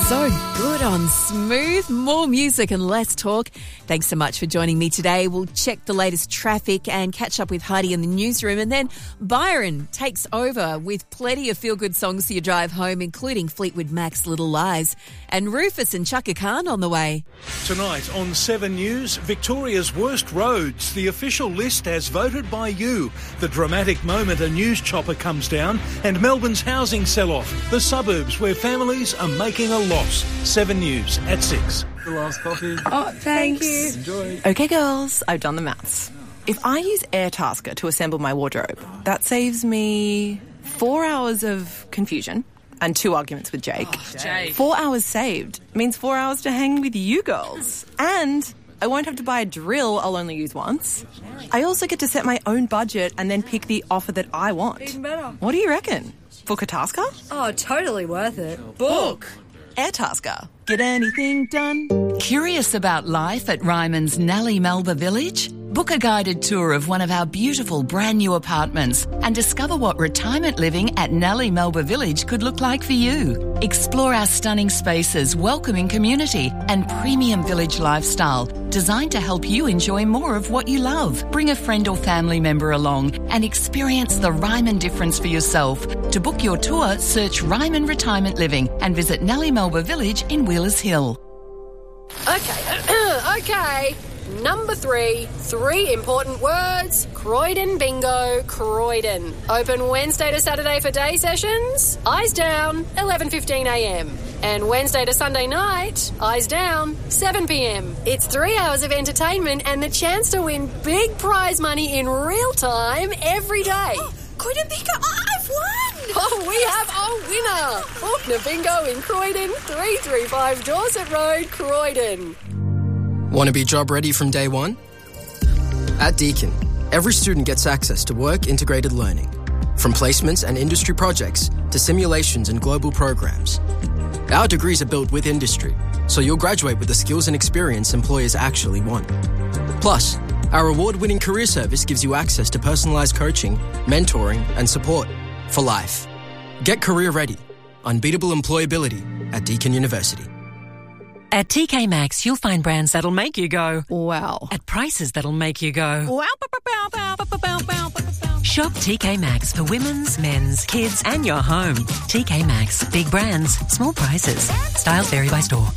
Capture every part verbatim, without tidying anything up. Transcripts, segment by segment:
So good on Smooth. More music and less talk. Thanks so much for joining me today. We'll check the latest traffic and catch up with Heidi in the newsroom. And then Byron takes over with plenty of feel-good songs for your drive home, including Fleetwood Mac's Little Lies. And Rufus and Chaka Khan on the way. Tonight on Seven News, Victoria's worst roads. The official list as voted by you. The dramatic moment a news chopper comes down. And Melbourne's housing sell-off. The suburbs where families are making a loss. Seven News at six. The last coffee. Oh, thanks. Thank you. Enjoy. Okay, girls, I've done the maths. If I use Airtasker to assemble my wardrobe, that saves me four hours of confusion and two arguments with Jake. Oh, Jake. Four hours saved means four hours to hang with you girls. And I won't have to buy a drill I'll only use once. I also get to set my own budget and then pick the offer that I want. Even better. What do you reckon? Book a Tasker? Oh, totally worth it. Book! Airtasker. Get anything done? Curious about life at Ryman's Nellie Melba Village? Book a guided tour of one of our beautiful brand new apartments and discover what retirement living at Nellie Melba Village could look like for you. Explore our stunning spaces, welcoming community and premium village lifestyle designed to help you enjoy more of what you love. Bring a friend or family member along and experience the Ryman difference for yourself. To book your tour, search Ryman Retirement Living and visit Nellie Melba Village in Wheelers Hill. Okay, okay. Number three, three important words. Croydon Bingo, Croydon. Open Wednesday to Saturday for day sessions. Eyes down, eleven fifteen a m. And Wednesday to Sunday night, eyes down, seven p m. It's three hours of entertainment and the chance to win big prize money in real time every day. Oh, Croydon Bingo, oh, I've won! Oh, we have a winner! Faulkner Bingo in Croydon, three three five Dorset Road, Croydon. Want to be job ready from day one? At Deakin, every student gets access to work-integrated learning, from placements and industry projects to simulations and global programs. Our degrees are built with industry, so you'll graduate with the skills and experience employers actually want. Plus, our award-winning career service gives you access to personalised coaching, mentoring and support for life. Get career ready. Unbeatable employability at Deakin University. At T K Maxx, you'll find brands that'll make you go, Wow. at prices that'll make you go, Wow. Bow, bow, bow, bow, bow, bow, bow. Shop T K Maxx for women's, men's, kids and your home. T K Maxx. Big brands, small prices. Styles vary by store.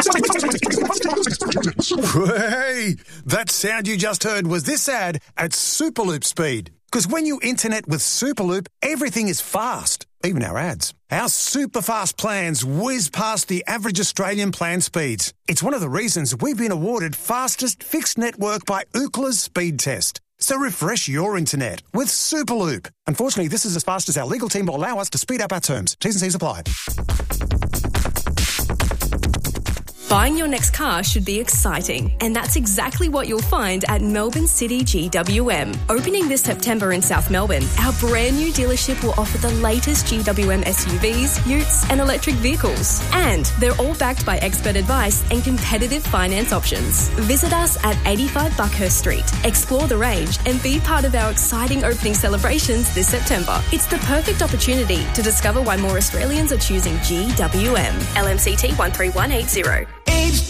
Hey, that sound you just heard was this ad at Superloop speed. Because when you internet with Superloop, everything is fast, even our ads. Our super fast plans whiz past the average Australian plan speeds. It's one of the reasons we've been awarded fastest fixed network by Ookla's speed test. So refresh your internet with Superloop. Unfortunately, this is as fast as our legal team will allow us to speed up our terms. T's and C's apply. Buying your next car should be exciting, and that's exactly what you'll find at Melbourne City G W M. Opening this September in South Melbourne, our brand new dealership will offer the latest G W M S U Vs, utes and electric vehicles. And they're all backed by expert advice and competitive finance options. Visit us at eighty-five Buckhurst Street, explore the range and be part of our exciting opening celebrations this September. It's the perfect opportunity to discover why more Australians are choosing G W M. L M C T one three one eight zero.